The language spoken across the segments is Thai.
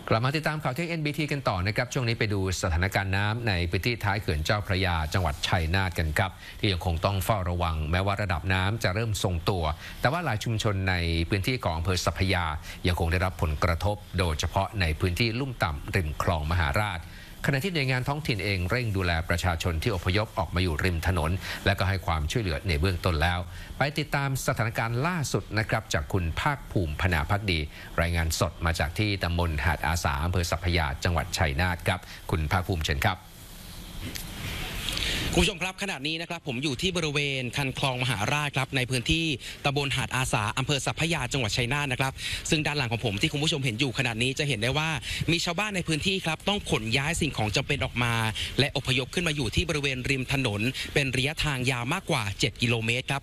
กลับมาติดตามข่าวเที่ยง NBT กันต่อนะครับช่วงนี้ไปดูสถานการณ์น้ำในพื้นที่ท้ายเขื่อนเจ้าพระยาจังหวัดชัยนาทกันครับที่ยังคงต้องเฝ้าระวังแม้ว่าระดับน้ำจะเริ่มทรงตัวแต่ว่าหลายชุมชนในพื้นที่ของอำเภอสัพพยายังคงได้รับผลกระทบโดยเฉพาะในพื้นที่ลุ่มต่ำริมคลองมหาราชขณะที่หน่วยงานท้องถิ่นเองเร่งดูแลประชาชนที่อพยพออกมาอยู่ริมถนนและก็ให้ความช่วยเหลือในเบื้องต้นแล้วไปติดตามสถานการณ์ล่าสุดนะครับจากคุณภาคภูมิพนาภักดีรายงานสดมาจากที่ตำบลหาดอาสาอำเภอสัพพยาจังหวัดชัยนาทครับคุณภาคภูมิเชิญครับคุณผู้ชมครับขณะนี้นะครับผมอยู่ที่บริเวณคันคลองมหาราชครับในพื้นที่ตำบลหาดอาสาอำเภอสัพพยาจังหวัดชัยนาทนะครับซึ่งด้านหลังของผมที่คุณผู้ชมเห็นอยู่ขณะนี้จะเห็นได้ว่ามีชาวบ้านในพื้นที่ครับต้องขนย้ายสิ่งของจำเป็นออกมาและอพยพขึ้นมาอยู่ที่บริเวณริมถนนเป็นระยะทางยาวมากกว่า7กิโลเมตรครับ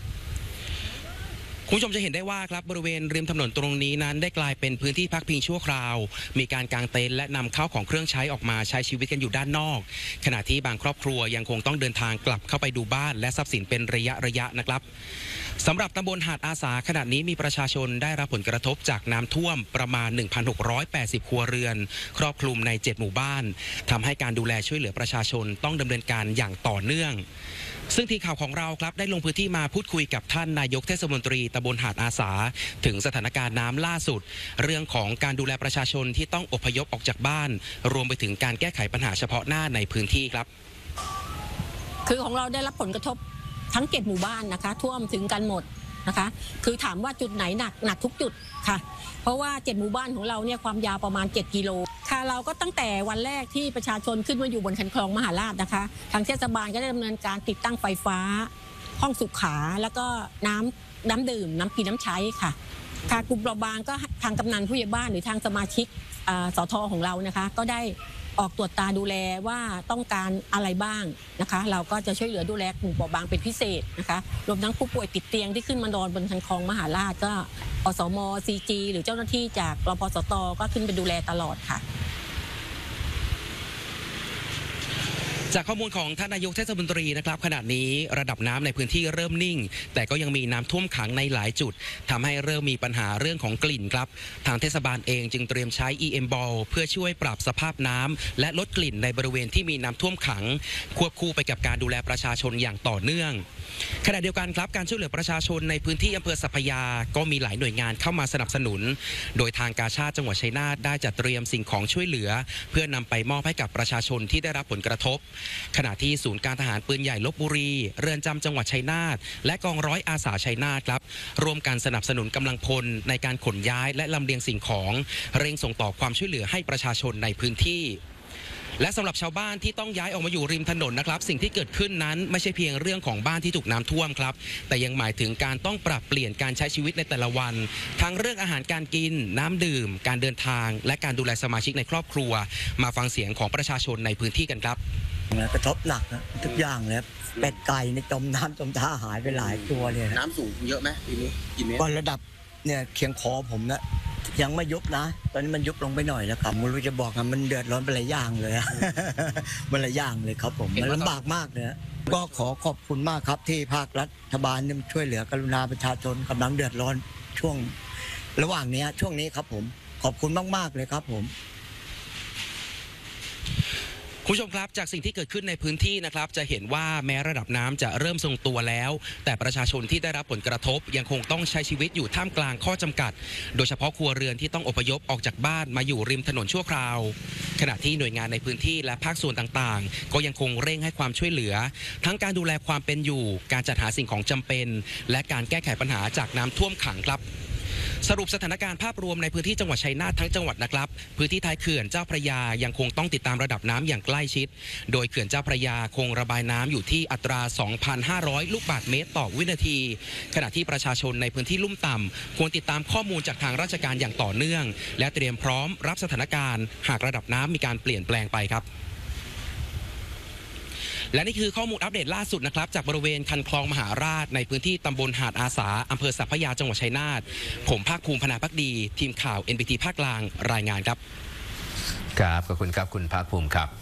คุณผู้ชมจะเห็นได้ว่าครับบริเวณริมถนนตรงนี้นั้นได้กลายเป็นพื้นที่พักพิงชั่วคราวมีการกางเต็นท์และนำข้าวของเครื่องใช้ออกมาใช้ชีวิตกันอยู่ด้านนอกขณะที่บางครอบครัวยังคงต้องเดินทางกลับเข้าไปดูบ้านและทรัพย์สินเป็นระยะนะครับสำหรับตำบลหาดอาสาขณะนี้มีประชาชนได้รับผลกระทบจากน้ำท่วมประมาณ 1,680 ครัวเรือนครอบคลุมใน7หมู่บ้านทำให้การดูแลช่วยเหลือประชาชนต้องดำเนินการอย่างต่อเนื่องซึ่งทีมข่าวของเราครับได้ลงพื้นที่มาพูดคุยกับท่านนายกเทศมนตรีตำบลหาดอาสาถึงสถานการณ์น้ำล่าสุดเรื่องของการดูแลประชาชนที่ต้องอพยพออกจากบ้านรวมไปถึงการแก้ไขปัญหาเฉพาะหน้าในพื้นที่ครับคือของเราได้รับผลกระทบทั้ง7หมู่บ้านนะคะท่วมถึงกันหมดนะคะคือถามว่าจุดไหนหนักทุกจุดค่ะเพราะว่า7หมู่บ้านของเราเนี่ยความยาวประมาณ7กิโลค่ะเราก็ตั้งแต่วันแรกที่ประชาชนขึ้นมาอยู่บนคันคลองมหาราชนะคะทางเทศบาลก็ได้ดำเนินการติดตั้งไฟฟ้าห้องสุขาแล้วก็น้ำดื่มน้ำกินน้ำใช้ค่ะกลุ่มเปราะบางก็ทางกำนันผู้ใหญ่บ้านหรือทางสมาชิกสทของเรานะคะก็ได้ออกตรวจตาดูแลว่าต้องการอะไรบ้างนะคะเราก็จะช่วยเหลือดูแลกลุ่มเปราะบางเป็นพิเศษนะคะรวมทั้งผู้ป่วยติดเตียงที่ขึ้นมานอนบนคันคลองมหาราชก็อสม CG หรือเจ้าหน้าที่จากรพสตก็ขึ้นไปดูแลตลอดค่ะจากข้อมูลของท่านนายกเทศมนตรีนะครับขณะนี้ระดับน้ำในพื้นที่เริ่มนิ่งแต่ก็ยังมีน้ำท่วมขังในหลายจุดทำให้เริ่มมีปัญหาเรื่องของกลิ่นครับทางเทศบาลเองจึงเตรียมใช้ EM Ball เพื่อช่วยปรับสภาพน้ำและลดกลิ่นในบริเวณที่มีน้ำท่วมขังควบคู่ไปกับการดูแลประชาชนอย่างต่อเนื่องขณะเดียวกันครับการช่วยเหลือประชาชนในพื้นที่อำเภอสัพพยาก็มีหลายหน่วยงานเข้ามาสนับสนุนโดยทางกาชาดจังหวัดชัยนาทได้จัดเตรียมสิ่งของช่วยเหลือเพื่อนำไปมอบให้กับประชาชนที่ได้รับผลกระทบขณะที่ศูนย์การทหารปืนใหญ่ลพบุรีเรือนจำจังหวัดชัยนาทและกองร้อยอาสาชัยนาทครับร่วมกันสนับสนุนกำลังพลในการขนย้ายและลำเลียงสิ่งของเร่งส่งต่อความช่วยเหลือให้ประชาชนในพื้นที่และสำหรับชาวบ้านที่ต้องย้ายออกมาอยู่ริมถนนนะครับสิ่งที่เกิดขึ้นนั้นไม่ใช่เพียงเรื่องของบ้านที่ถูกน้ำท่วมครับแต่ยังหมายถึงการต้องปรับเปลี่ยนการใช้ชีวิตในแต่ละวันทั้งเรื่องอาหารการกินน้ำดื่มการเดินทางและการดูแลสมาชิกในครอบครัวมาฟังเสียงของประชาชนในพื้นที่กันครับกระทบหนักนะทุกอย่างเลยเป็ดไก่ในจมน้ำจมท่าหายไปหลายตัวเลยน้ำสูงเยอะไหมปีนี้กี่เมตรก็ระดับเนี่ยเคียงคอผมนะยังไม่ยุบนะตอนนี้มันยุบลงไปหน่อยแล้วครับไม่รู้จะบอกมันเดือดร้อนไปหลายอย่างเลยมันหลายอย่างเลยครับผมมันลำบากมากเลยก็ขอบคุณมากครับที่ภาครัฐบาลช่วยเหลือกรุณาประชาชนกำลังเดือดร้อนช่วงระหว่างนี้ช่วงนี้ครับผมขอบคุณมากๆเลยครับผมคุณผู้ชมครับจากสิ่งที่เกิดขึ้นในพื้นที่นะครับจะเห็นว่าแม้ระดับน้ำจะเริ่มทรงตัวแล้วแต่ประชาชนที่ได้รับผลกระทบยังคงต้องใช้ชีวิตอยู่ท่ามกลางข้อจำกัดโดยเฉพาะครัวเรือนที่ต้องอพยพออกจากบ้านมาอยู่ริมถนนชั่วคราวขณะที่หน่วยงานในพื้นที่และภาคส่วนต่างๆก็ยังคงเร่งให้ความช่วยเหลือทั้งการดูแลความเป็นอยู่การจัดหาสิ่งของจำเป็นและการแก้ไขปัญหาจากน้ำท่วมขังครับสรุปสถานการณ์ภาพรวมในพื้นที่จังหวัดชัยนาททั้งจังหวัดนะครับพื้นที่ท้ายเขื่อนเจ้าพระยายังคงต้องติดตามระดับน้ำอย่างใกล้ชิดโดยเขื่อนเจ้าพระยาคงระบายน้ำอยู่ที่อัตรา 2,500 ลูกบาศก์เมตรต่อวินาทีขณะที่ประชาชนในพื้นที่ลุ่มต่ำควรติดตามข้อมูลจากทางราชการอย่างต่อเนื่องและเตรียมพร้อมรับสถานการณ์หากระดับน้ำมีการเปลี่ยนแปลงไปครับและนี่คือข้อมูลอัปเดตล่าสุดนะครับจากบริเวณคันคลองมหาราชในพื้นที่ตำบลหาดอาสาอำเภอสัพพยาจังหวัดชัยนาทผมภาคภูมิพนาภักดีทีมข่าว NBT ภาคกลางรายงานครับครับขอบคุณครับคุณภาคภูมิครับ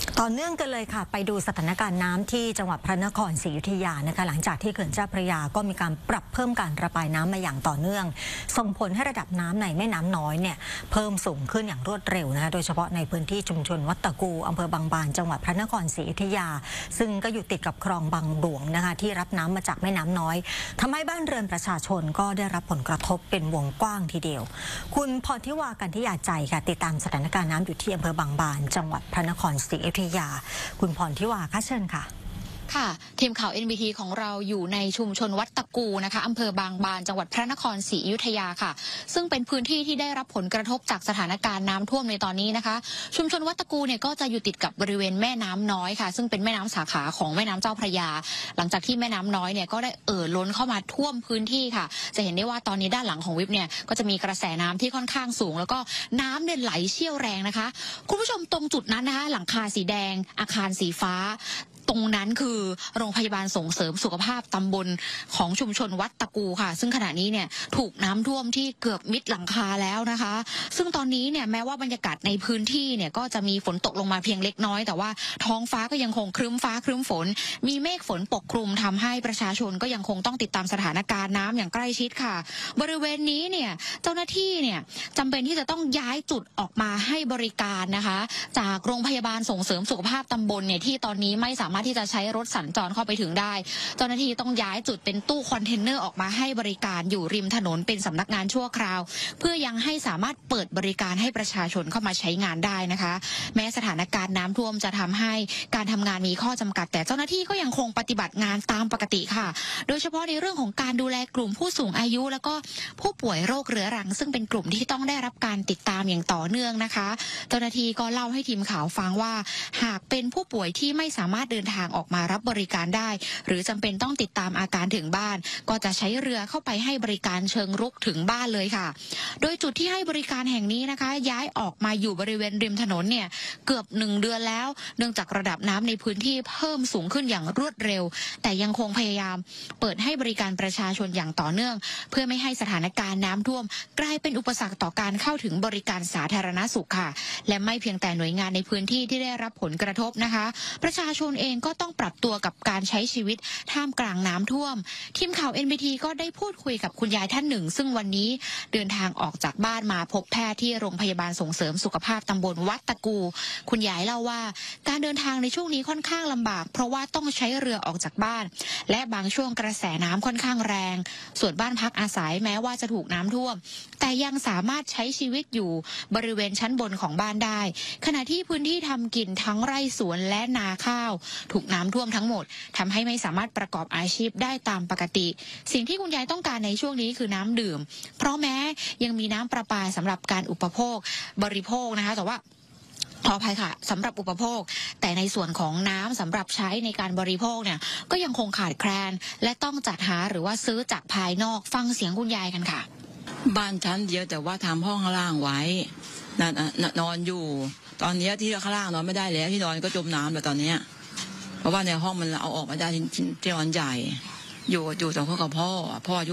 ต่อเนื่องกันเลยค่ะไปดูสถานการณ์น้ำที่จังหวัดพระนครศรีอยุธยานะคะหลังจากที่เขื่อนเจ้าพระยาก็มีการปรับเพิ่มการระบายน้ำมาอย่างต่อเนื่องส่งผลให้ระดับน้ำในแม่น้ำน้อยเนี่ยเพิ่มสูงขึ้นอย่างรวดเร็วนะคะโดยเฉพาะในพื้นที่ชุมชนวัดตะกูอำเภอบางบานจังหวัดพระนครศรีอยุธยาซึ่งก็อยู่ติดกับคลองบางหลวงนะคะที่รับน้ำมาจากแม่น้ำน้อยทำให้บ้านเรือนประชาชนก็ได้รับผลกระทบเป็นวงกว้างทีเดียวคุณพรทิวากันทิยาใจค่ะติดตามสถานการณ์น้ำอยู่ที่อำเภอบางบานจังหวัดพระนครศรีอยุธยาคุณพรทิวาค่ะเชิญค่ะค่ะทีมข่าว NBT ของเราอยู่ในชุมชนวัดตะกูนะคะอำเภอบางบานจังหวัดพระนครศรีอยุธยาค่ะซึ่งเป็นพื้นที่ที่ได้รับผลกระทบจากสถานการณ์น้ำท่วมในตอนนี้นะคะชุมชนวัดตะกูเนี่ยก็จะอยู่ติดกับบริเวณแม่น้ำน้อยค่ะซึ่งเป็นแม่น้ำสาขาของแม่น้ำเจ้าพระยาหลังจากที่แม่น้ำน้อยเนี่ยก็ได้ล้นเข้ามาท่วมพื้นที่ค่ะจะเห็นได้ว่าตอนนี้ด้านหลังของวิปเนี่ยก็จะมีกระแสน้ำที่ค่อนข้างสูงแล้วก็น้ำเนี่ยไหลเชี่ยวแรงนะคะคุณผู้ชมตรงจุดนั้นนะคะหลังคาสีแดงอาคารสีฟ้าตรงนั้นคือโรงพยาบาลส่งเสริมสุขภาพตำบลของชุมชนวัดตะกูค่ะซึ่งขณะนี้เนี่ยถูกน้ำท่วมที่เกือบมิดหลังคาแล้วนะคะซึ่งตอนนี้เนี่ยแม้ว่าบรรยากาศในพื้นที่เนี่ยก็จะมีฝนตกลงมาเพียงเล็กน้อยแต่ว่าท้องฟ้าก็ยังคงครึ้มฟ้าครึ้มฝนมีเมฆฝนปกคลุมทำให้ประชาชนก็ยังคงต้องติดตามสถานการณ์น้ำอย่างใกล้ชิดค่ะบริเวณนี้เนี่ยเจ้าหน้าที่เนี่ยจำเป็นที่จะต้องย้ายจุดออกมาให้บริการนะคะจากโรงพยาบาลส่งเสริมสุขภาพตำบลเนี่ยที่ตอนนี้ไม่สามารถที่จะใช้รถสัญจรเข้าไปถึงได้เจ้าหน้าที่ต้องย้ายจุดเป็นตู้คอนเทนเนอร์ออกมาให้บริการอยู่ริมถนนเป็นสำนักงานชั่วคราวเพื่อยังให้สามารถเปิดบริการให้ประชาชนเข้ามาใช้งานได้นะคะแม้สถานการณ์น้ำท่วมจะทำให้การทำงานมีข้อจำกัดแต่เจ้าหน้าที่ก็ยังคงปฏิบัติงานตามปกติค่ะโดยเฉพาะในเรื่องของการดูแลกลุ่มผู้สูงอายุแล้วก็ผู้ป่วยโรคเรื้อรังซึ่งเป็นกลุ่มที่ต้องได้รับการติดตามอย่างต่อเนื่องนะคะเจ้าหน้าที่ก็เล่าให้ทีมข่าวฟังว่าหากเป็นผู้ป่วยที่ไม่สามารถเดินทางออกมารับบริการได้หรือจำเป็นต้องติดตามอาการถึงบ้านก็จะใช้เรือเข้าไปให้บริการเชิงรุกถึงบ้านเลยค่ะโดยจุดที่ให้บริการแห่งนี้นะคะย้ายออกมาอยู่บริเวณริมถนนเนี่ยเกือบ1 เดือนแล้วเนื่องจากระดับน้ำในพื้นที่เพิ่มสูงขึ้นอย่างรวดเร็วแต่ยังคงพยายามเปิดให้บริการประชาชนอย่างต่อเนื่องเพื่อไม่ให้สถานการณ์น้ำท่วมกลายเป็นอุปสรรคต่อการเข้าถึงบริการสาธารณสุขค่ะและไม่เพียงแต่หน่วยงานในพื้นที่ที่ได้รับผลกระทบนะคะประชาชนเองก็ต้องปรับตัวกับการใช้ชีวิตท่ามกลางน้ำท่วมทีมข่าว NBT ก็ได้พูดคุยกับคุณยายท่านหนึ่งซึ่งวันนี้เดินทางออกจากบ้านมาพบแพทย์ที่โรงพยาบาลส่งเสริมสุขภาพตำบลวัดตะกูคุณยายเล่าว่าการเดินทางในช่วงนี้ค่อนข้างลำบากเพราะว่าต้องใช้เรือออกจากบ้านและบางช่วงกระแสน้ำค่อนข้างแรงส่วนบ้านพักอาศัยแม้ว่าจะถูกน้ำท่วมแต่ยังสามารถใช้ชีวิตอยู่บริเวณชั้นบนของบ้านได้ขณะที่พื้นที่ทำกินทั้งไร่สวนและนาข้าวถูกน้ำท่วมทั้งหมดทำให้ไม่สามารถประกอบอาชีพได้ตามปกติสิ่งที่คุณยายต้องการในช่วงนี้คือน้ำดื่มเพราะแม้ยังมีน้ำประปาสำหรับการอุปโภคบริโภคนะคะแต่ว่าขออภัยค่ะสำหรับอุปโภคแต่ในส่วนของน้ำสำหรับใช้ในการบริโภคเนี่ยก็ยังคงขาดแคลนและต้องจัดหาหรือว่าซื้อจากภายนอกฟังเสียงคุณยายกันค่ะบ้านชั้นเดียวแต่ว่าทำห้องข้างล่างไว้นอนอยู่ตอนนี้ที่ข้างล่างนอนไม่ได้แล้วที่นอนก็จมน้ำแล้วตอนนี้เพราะว่าในห้องมันเอาออกมาได้ที่นอนใหญ่อยู่สองคนกับพ่ออายุ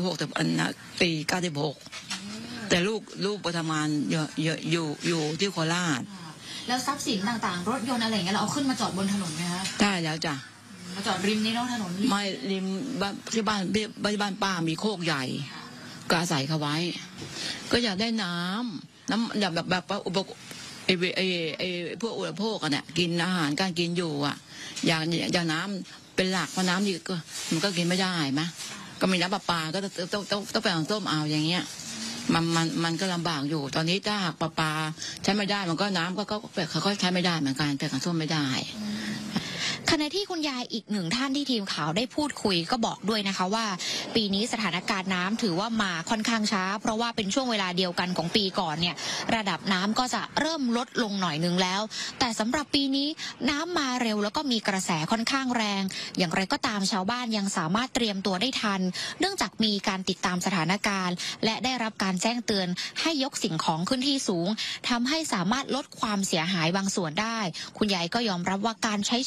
60 ปี96แต่ลูกไปทำงานอยู่ที่โคราชแล้วทรัพย์สินต่างๆรถยนต์อะไรอย่างเงี้ยเราเอาขึ้นมาจอดบนถนนไหมคะได้แล้วจ้ะมาจอดริมนี่เนาะถนนไม่ริมที่บ้านป้ามีโคกใหญ่ก็อาศัยเขาไว้ก็อยากได้น้ำอยากแบบพวกอุปโภคกันเนี่ยกินอาหารการกินอยู่อ่ะอย่างน้ำเป็นหลักเพราะน้ำนี่ก็มันก็กินไม่ได้ไหมก็มีน้ำประปาก็ต้องไปเอาต้มเอาอย่างเงี้ยมันก็ลำบากอยู่ตอนนี้ถ้าหากประปาใช้ไม่ได้มันก็น้ำก็ใช้ไม่ได้เหมือนกันแต่การต้มไม่ได้ขณะที่คุณยายอีกหนึ่งท่านที่ทีมข่าวได้พูดคุยก็บอกด้วยนะคะว่าปีนี้สถานการณ์น้ำถือว่ามาค่อนข้างช้าเพราะว่าเป็นช่วงเวลาเดียวกันของปีก่อนเนี่ยระดับน้ำก็จะเริ่มลดลงหน่อยนึงแล้วแต่สำหรับปีนี้น้ำมาเร็วแล้วก็มีกระแสค่อนข้างแรงอย่างไรก็ตามชาวบ้านยังสามารถเตรียมตัวได้ทันเนื่องจากมีการติดตามสถานการณ์และได้รับการแจ้งเตือนให้ยกสิ่งของขึ้นที่สูงทำให้สามารถลดความเสียหายบางส่วนได้คุณยายก็ยอมรับว่าการใช้ชีวิตในช่วง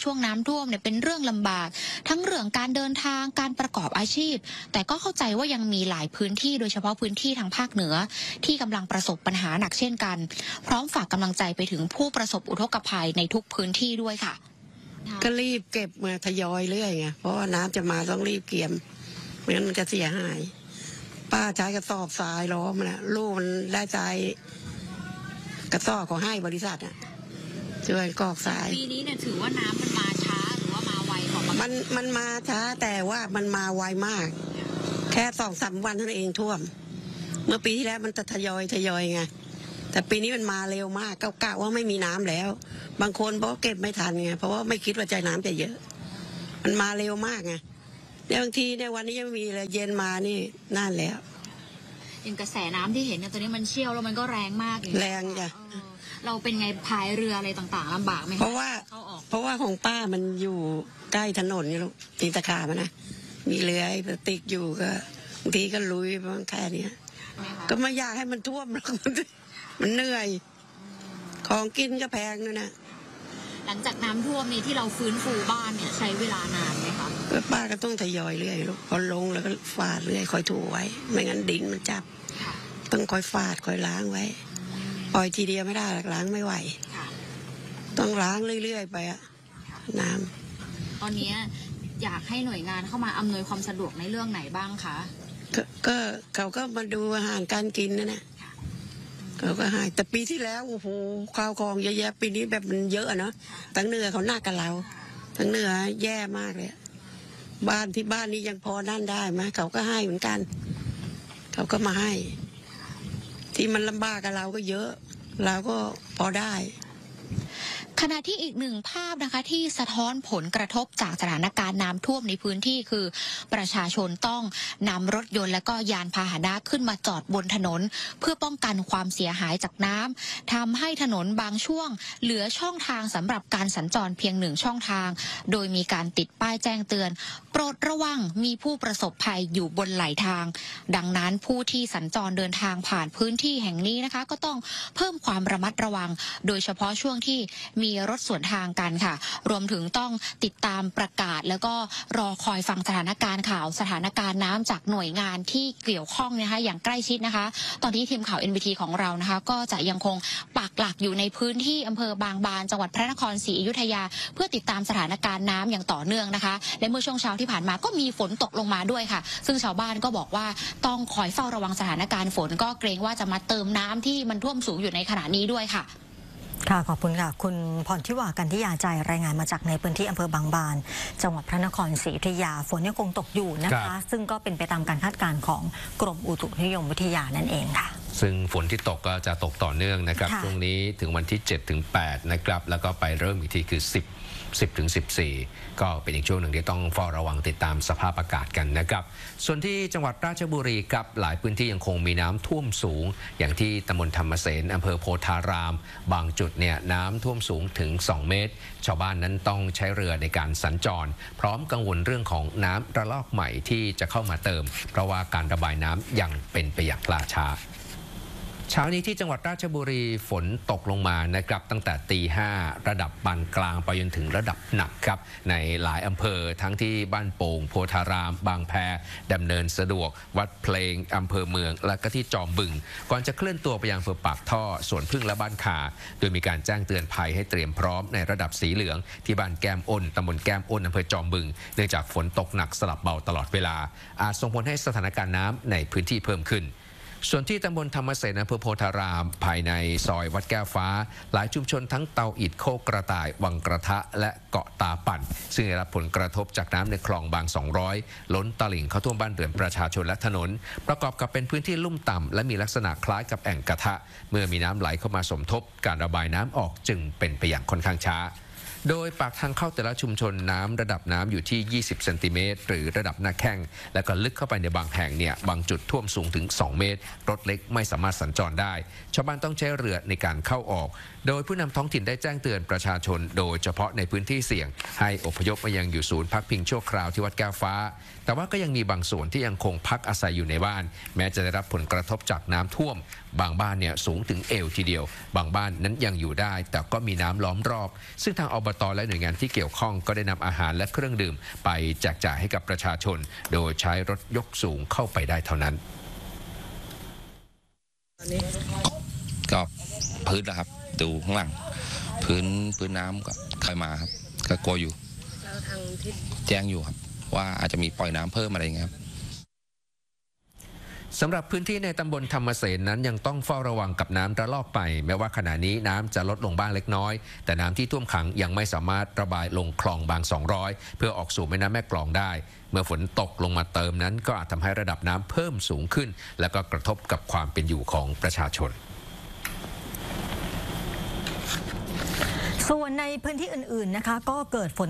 ช่วงน้ำท่วมเนี่ยเป็นเรื่องลำบากทั้งเรื่องการเดินทางการประกอบอาชีพแต่ก็เข้าใจว่ายังมีหลายพื้นที่โดยเฉพาะพื้นที่ทางภาคเหนือที่กำลังประสบปัญหาหนักเช่นกันพร้อมฝากกำลังใจไปถึงผู้ประสบอุทกภัยในทุกพื้นที่ด้วยค่ะก็รีบเก็บมาทยอยเรื่อยไงเพราะว่าน้ำจะมาต้องรีบเกี่ยมไม่งั้นมันจะเสียหายป้าใช้กระสอบทรายล้อมนะลูกมันได้ทรายกระสอบของให้บริษัทอ่ะช่วยกรอกทรายปีนี้เนี่ยถือว่าน้ำมันมาช้าหรือว่ามาไวกว่ามันมาช้าแต่ว่ามันมาไวมากแค่2-3 วันเท่านั้นเองท่วมเมื่อปีที่แล้วมันจะทยอยไงแต่ปีนี้มันมาเร็วมากกะว่าไม่มีน้ำแล้วบางคนบอกเก็บไม่ทันไงเพราะว่าไม่คิดว่าใจน้ำจะเยอะมันมาเร็วมากไงเดี๋ยวบางทีในวันนี้ยังมีเลยเย็นมานี่นั่นแล้วอย่างกระแสน้ำที่เห็นเนี่ยตอนนี้มันเชี่ยวแล้วมันก็แรงมากแรงจ้ะเราเป็นไงพายเรืออะไรต่างๆลำบากไหมเพราะว่าของป้ามันอยู่ใกล้ถนนนี่ลูกตีนตะขาบนะมีเรือติดอยู่ก็บางทีก็ลุยประมาณแค่นี้ก็ไม่อยากให้มันท่วมหรอกมันเหนื่อยของกินก็แพงด้วยนะหลังจากน้ำท่วมนี้ที่เราฟื้นฟูบ้านเนี่ยใช้เวลานานไหมคะป้าก็ต้องทยอยเรื่อยลูกพอลงแล้วก็ฟาดเรื่อยคอยถูไว้ไม่งั้นดินมันจับต้องคอยฟาดคอยล้างไว้ปล่อยทีเดียวไม่ได้ล้างไม่ไหวต้องล้างเรื่อยๆไปอะน้ำตอนนี้อยากให้หน่วยงานเข้ามาอำนวยความสะดวกในเรื่องไหนบ้างคะก็เขาก็มาดูอาหารการกินนะเขาก็ให้แต่ปีที่แล้วโอ้โหข้าวกองเยอะแยะปีนี้แบบมันเยอะเนาะทั้งเหนือเขาหนักกับเราทั้งเหนือแย่มากเลยบ้านที่บ้านนี้ยังพอนั่นได้ไหมเขาก็ให้เหมือนกันเขาก็มาให้ที่มันลำบากกับเราก็เยอะเราก็พอได้ขณะที่อีกหนึ่งภาพนะคะที่สะท้อนผลกระทบจากสถานการณ์น้ำท่วมในพื้นที่คือประชาชนต้องนำรถยนต์และก็ยานพาหนะขึ้นมาจอดบนถนนเพื่อป้องกันความเสียหายจากน้ำทำให้ถนนบางช่วงเหลือช่องทางสำหรับการสัญจรเพียง1ช่องทางโดยมีการติดป้ายแจ้งเตือนโปรดระวังมีผู้ประสบภัยอยู่บนไหลทางดังนั้นผู้ที่สัญจรเดินทางผ่านพื้นที่แห่งนี้นะคะก็ต้องเพิ่มความระมัดระวังโดยเฉพาะช่วงที่มีรถสวนทางกันค่ะรวมถึงต้องติดตามประกาศแล้วก็รอคอยฟังสถานการณ์ข่าวสถานการณ์น้ำจากหน่วยงานที่เกี่ยวข้องนะคะอย่างใกล้ชิดนะคะตอนนี้ทีมข่าว NBT ของเรานะคะก็จะยังคงปักหลักอยู่ในพื้นที่อำเภอบางบานจังหวัดพระนครศรีอยุธยาเพื่อติดตามสถานการณ์น้ำอย่างต่อเนื่องนะคะและเมื่อช่วงเช้าที่ผ่านมาก็มีฝนตกลงมาด้วยค่ะซึ่งชาวบ้านก็บอกว่าต้องคอยเฝ้าระวังสถานการณ์ฝนก็เกรงว่าจะมาเติมน้ำที่มันท่วมสูงอยู่ในขณะนี้ด้วยค่ะค่ะขอบคุณค่ะคุณพรทิวากันทิยาใจรายงานมาจากในพื้นที่อำเภอบางบานจังหวัดพระนครศรีอยุธยาฝนยังคงตกอยู่นะคะซึ่งก็เป็นไปตามการคาดการณ์ของกรมอุตุนิยมวิทยานั่นเองค่ะซึ่งฝนที่ตกก็จะตกต่อเนื่องนะครับช่วงนี้ถึงวันที่ 7-8 นะครับแล้วก็ไปเริ่มอีกทีคือ10-14 ก็เป็นอีกช่วงหนึ่งที่ต้องเฝ้าระวังติดตามสภาพอากาศกันนะครับส่วนที่จังหวัดราชบุรีครับหลายพื้นที่ยังคงมีน้ำท่วมสูงอย่างที่ตำบลธรรมเสนอำเภอโพธารามบางจุดเนี่ยน้ำท่วมสูงถึง2 เมตรชาวบ้านนั้นต้องใช้เรือในการสัญจรพร้อมกังวลเรื่องของน้ำระลอกใหม่ที่จะเข้ามาเติมเพราะว่าการระบายน้ำยังเป็นไปอย่างล่าช้าเช้านี้ที่จังหวัดราชบุรีฝนตกลงมานะครับตั้งแต่ตี 5ระดับปานกลางไปจนถึงระดับหนักครับในหลายอำเภอทั้งที่บ้านโป่งโพธารามบางแพดำเนินสะดวกวัดเพลงอำเภอเมืองและก็ที่จอมบึงก่อนจะเคลื่อนตัวไปยังอำเภอปากท่อสวนพึ่งและบ้านขาโดยมีการแจ้งเตือนภัยให้เตรียมพร้อมในระดับสีเหลืองที่บ้านแก้มอ้นตำบลแก้มอ้นอำเภอจอมบึงเนื่องจากฝนตกหนักสลับเบาตลอดเวลาอาจส่งผลให้สถานการณ์น้ำในพื้นที่เพิ่มขึ้นส่วนที่ตำบลธรรมเสนอำเภอโพธารามภายในซอยวัดแก้วฟ้าหลายชุมชนทั้งเตาอิฐโคกกระต่ายวังกระทะและเกาะตาปั่นซึ่งได้รับผลกระทบจากน้ำในคลองบาง200ล้นตลิ่งเข้าท่วมบ้านเรือนประชาชนและถนนประกอบกับเป็นพื้นที่ลุ่มต่ำและมีลักษณะคล้ายกับแอ่งกระทะเมื่อมีน้ำไหลเข้ามาสมทบการระบายน้ำออกจึงเป็นไปอย่างค่อนข้างช้าโดยปากทางเข้าแต่ละชุมชนน้ำระดับน้ำอยู่ที่20เซนติเมตรหรือระดับหน้าแข้งและก็ลึกเข้าไปในบางแห่งเนี่ยบางจุดท่วมสูงถึง2 เมตรรถเล็กไม่สามารถสัญจรได้ชาวบ้านต้องใช้เรือในการเข้าออกโดยผู้นำท้องถิ่นได้แจ้งเตือนประชาชนโดยเฉพาะในพื้นที่เสี่ยงให้อพยพมายังอยู่ศูนย์พักพิงชั่วคราวที่วัดแก้วฟ้าแต่ว่าก็ยังมีบางส่วนที่ยังคงพักอาศัยอยู่ในบ้านแม้จะได้รับผลกระทบจากน้ำท่วมบางบ้านเนี่ยสูงถึงเอวทีเดียวบางบ้านนั้นยังอยู่ได้แต่ก็มีน้ำล้อมรอบซึ่งทางอบตและหน่วยงานที่เกี่ยวข้องก็ได้นำอาหารและเครื่องดื่มไปแจกจ่ายให้กับประชาชนโดยใช้รถยกสูงเข้าไปได้เท่านั้นก็พื้นนะครับดูข้างหลังพื้นน้ำก็เคยมาครับก็กลัวอยู่แจ้งอยู่ครับว่าอาจจะมีปล่อยน้ำเพิ่มอะไรอย่างเงี้ยครับสำหรับพื้นที่ในตำบลธรรมเสนนั้นยังต้องเฝ้าระวังกับน้ำระลอกไปแม้ว่าขณะนี้น้ำจะลดลงบ้างเล็กน้อยแต่น้ำที่ท่วมขังยังไม่สามารถระบายลงคลองบาง200เพื่อออกสู่แม่น้ำแม่กลองได้เมื่อฝนตกลงมาเติมนั้นก็อาจทำให้ระดับน้ำเพิ่มสูงขึ้นและก็กระทบกับความเป็นอยู่ของประชาชนส่วนในพื้นที่อื่นๆนะคะก็เกิดฝน